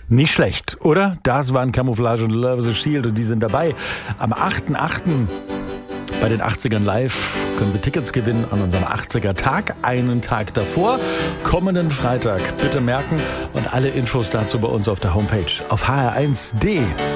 Nicht schlecht, oder? Das waren Camouflage und Love the Shield und die sind dabei. Am 8.8. bei den 80ern live können Sie Tickets gewinnen an unserem 80er-Tag, einen Tag davor, kommenden Freitag. Bitte merken und alle Infos dazu bei uns auf der Homepage auf hr1.de.